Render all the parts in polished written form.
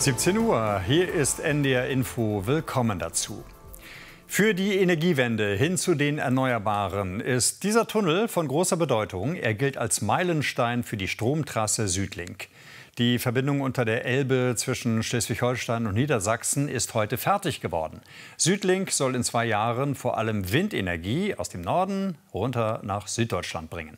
17 Uhr, hier ist NDR Info, willkommen dazu. Für die Energiewende hin zu den Erneuerbaren ist dieser Tunnel von großer Bedeutung. Er gilt als Meilenstein für die Stromtrasse Südlink. Die Verbindung unter der Elbe zwischen Schleswig-Holstein und Niedersachsen ist heute fertig geworden. Südlink soll in 2 Jahren vor allem Windenergie aus dem Norden runter nach Süddeutschland bringen.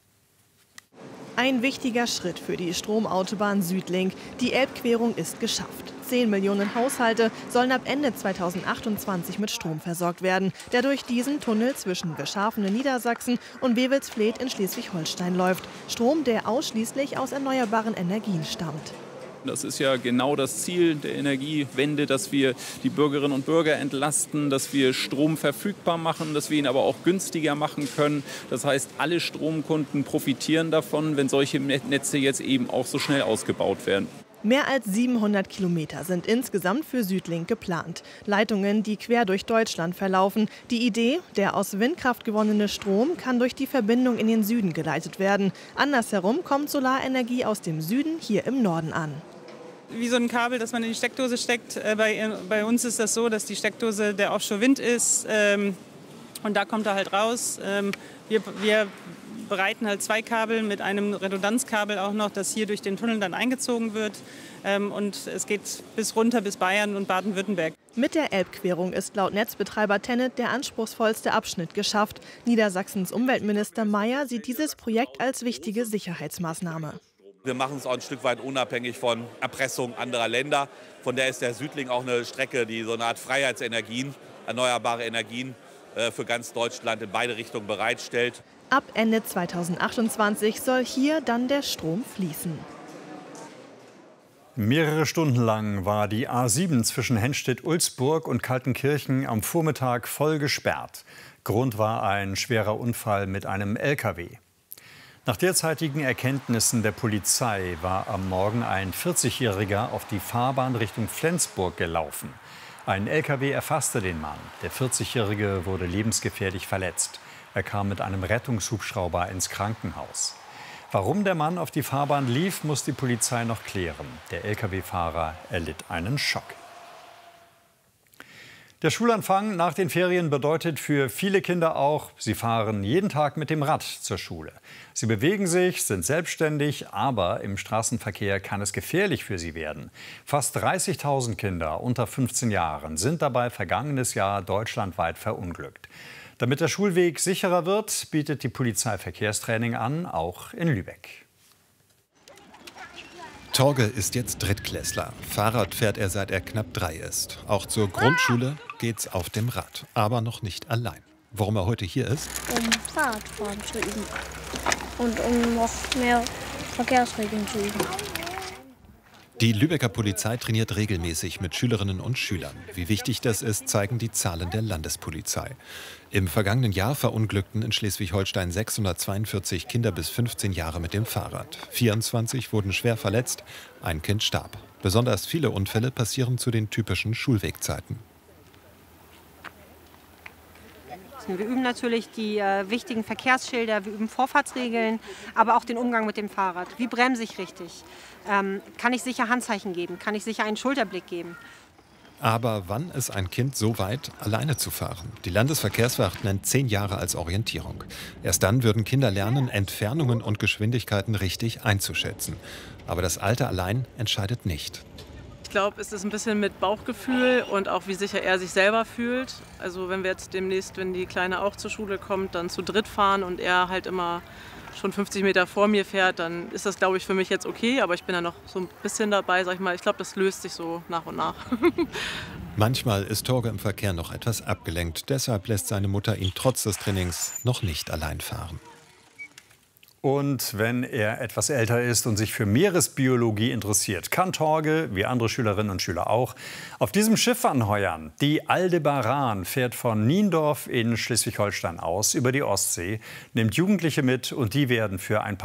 Ein wichtiger Schritt für die Stromautobahn Südlink. Die Elbquerung ist geschafft. 10 Millionen Haushalte sollen ab Ende 2028 mit Strom versorgt werden, der durch diesen Tunnel zwischen Geschafene in Niedersachsen und Wewelsfleth in Schleswig-Holstein läuft. Strom, der ausschließlich aus erneuerbaren Energien stammt. Das ist ja genau das Ziel der Energiewende, dass wir die Bürgerinnen und Bürger entlasten, dass wir Strom verfügbar machen, dass wir ihn aber auch günstiger machen können. Das heißt, alle Stromkunden profitieren davon, wenn solche Netze jetzt eben auch so schnell ausgebaut werden. Mehr als 700 Kilometer sind insgesamt für Südlink geplant. Leitungen, die quer durch Deutschland verlaufen. Die Idee, der aus Windkraft gewonnene Strom kann durch die Verbindung in den Süden geleitet werden. Andersherum kommt Solarenergie aus dem Süden hier im Norden an. Wie so ein Kabel, das man in die Steckdose steckt. Bei uns ist das so, dass die Steckdose der Offshore-Wind ist und da kommt er halt raus. Wir bereiten halt 2 Kabel mit einem Redundanzkabel auch noch, das hier durch den Tunnel dann eingezogen wird. Und es geht bis runter bis Bayern und Baden-Württemberg. Mit der Elbquerung ist laut Netzbetreiber TenneT der anspruchsvollste Abschnitt geschafft. Niedersachsens Umweltminister Mayer sieht dieses Projekt als wichtige Sicherheitsmaßnahme. Wir machen es auch ein Stück weit unabhängig von Erpressung anderer Länder. Von der ist der Südlink auch eine Strecke, die so eine Art Freiheitsenergien, erneuerbare Energien für ganz Deutschland in beide Richtungen bereitstellt. Ab Ende 2028 soll hier dann der Strom fließen. Mehrere Stunden lang war die A7 zwischen Henstedt-Ulzburg und Kaltenkirchen am Vormittag voll gesperrt. Grund war ein schwerer Unfall mit einem LKW. Nach derzeitigen Erkenntnissen der Polizei war am Morgen ein 40-Jähriger auf die Fahrbahn Richtung Flensburg gelaufen. Ein LKW erfasste den Mann. Der 40-Jährige wurde lebensgefährlich verletzt. Er kam mit einem Rettungshubschrauber ins Krankenhaus. Warum der Mann auf die Fahrbahn lief, muss die Polizei noch klären. Der LKW-Fahrer erlitt einen Schock. Der Schulanfang nach den Ferien bedeutet für viele Kinder auch, sie fahren jeden Tag mit dem Rad zur Schule. Sie bewegen sich, sind selbstständig, aber im Straßenverkehr kann es gefährlich für sie werden. Fast 30.000 Kinder unter 15 Jahren sind dabei vergangenes Jahr deutschlandweit verunglückt. Damit der Schulweg sicherer wird, bietet die Polizei Verkehrstraining an, auch in Lübeck. Torge ist jetzt Drittklässler. Fahrrad fährt er, seit er knapp 3 ist. Auch zur Grundschule geht's auf dem Rad, aber noch nicht allein. Warum er heute hier ist? Um Fahrradfahren zu üben und um noch mehr Verkehrsregeln zu üben. Die Lübecker Polizei trainiert regelmäßig mit Schülerinnen und Schülern. Wie wichtig das ist, zeigen die Zahlen der Landespolizei. Im vergangenen Jahr verunglückten in Schleswig-Holstein 642 Kinder bis 15 Jahre mit dem Fahrrad. 24 wurden schwer verletzt, ein Kind starb. Besonders viele Unfälle passieren zu den typischen Schulwegzeiten. Wir üben natürlich die wichtigen Verkehrsschilder, wir üben Vorfahrtsregeln, aber auch den Umgang mit dem Fahrrad. Wie bremse ich richtig? Kann ich sicher Handzeichen geben? Kann ich sicher einen Schulterblick geben? Aber wann ist ein Kind so weit, alleine zu fahren? Die Landesverkehrswacht nennt 10 Jahre als Orientierung. Erst dann würden Kinder lernen, Entfernungen und Geschwindigkeiten richtig einzuschätzen. Aber das Alter allein entscheidet nicht. Ich glaube, es ist ein bisschen mit Bauchgefühl und auch wie sicher er sich selber fühlt. Also wenn wir jetzt demnächst, wenn die Kleine auch zur Schule kommt, dann zu dritt fahren und er halt immer schon 50 Meter vor mir fährt, dann ist das, glaube ich, für mich jetzt okay. Aber ich bin ja noch so ein bisschen dabei, sag ich mal. Ich glaube, das löst sich so nach und nach. Manchmal ist Torge im Verkehr noch etwas abgelenkt. Deshalb lässt seine Mutter ihn trotz des Trainings noch nicht allein fahren. Und wenn er etwas älter ist und sich für Meeresbiologie interessiert, kann Torge, wie andere Schülerinnen und Schüler auch, auf diesem Schiff anheuern. Die Aldebaran fährt von Niendorf in Schleswig-Holstein aus über die Ostsee, nimmt Jugendliche mit und die werden für ein paar